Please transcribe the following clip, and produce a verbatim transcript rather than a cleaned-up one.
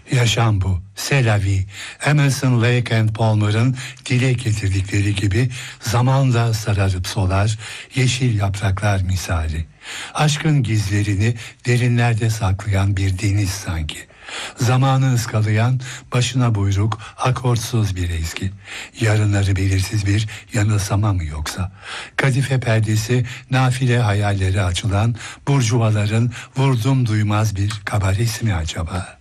Yaşam bu, c'est la vie. Emerson, Lake and Palmer'ın dile getirdikleri gibi zamanla sararıp solar, yeşil yapraklar misali. Aşkın gizlerini derinlerde saklayan bir deniz sanki. Zamanı ıskalayan, başına buyruk, akortsuz bir ezgi. Yarınları belirsiz bir yanılsama mı yoksa? Kadife perdesi, nafile hayalleri açılan burjuvaların vurdum duymaz bir kabaresi mi acaba?